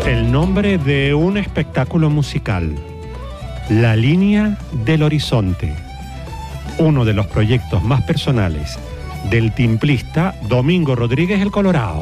El nombre de un espectáculo musical, La Línea del Horizonte, uno de los proyectos más personales del timplista Domingo Rodríguez el Colorao.